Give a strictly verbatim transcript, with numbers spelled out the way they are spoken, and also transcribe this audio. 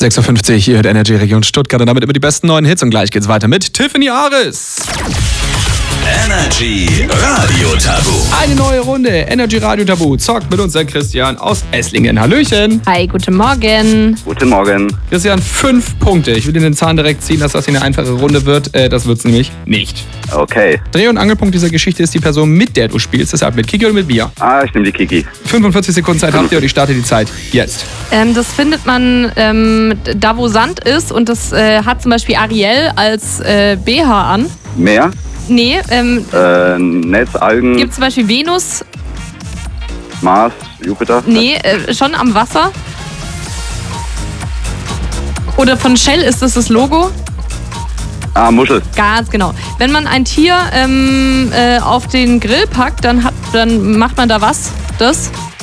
sechs Uhr fünfzig, ihr hört Energy Region Stuttgart und damit immer die besten neuen Hits. Und gleich geht's weiter mit Tiffany Aris. Energy Radio Tabu. Eine neue Runde. Energy Radio Tabu zockt mit uns der Christian aus Esslingen. Hallöchen. Hi, guten Morgen. Guten Morgen. Christian, fünf Punkte. Ich will dir den Zahn direkt ziehen, dass das hier eine einfache Runde wird. Äh, das wird's nämlich nicht. Okay. Dreh- und Angelpunkt dieser Geschichte ist die Person, mit der du spielst. Deshalb mit Kiki oder mit Bier. Ah, ich nehme die Kiki. fünfundvierzig Sekunden Zeit habt ihr und ich starte die Zeit jetzt. Ähm, das findet man ähm, da, wo Sand ist, und das äh, hat zum Beispiel Ariel als äh, B H an. Meer? Nee, ähm, Äh, Netz, Algen, gibt zum Beispiel Venus. Mars, Jupiter? Nee, äh, schon am Wasser. Oder von Shell ist das das Logo. Ah, Muschel. Ganz genau. Wenn man ein Tier ähm, äh, auf den Grill packt, dann, hat, dann macht man da was? Das?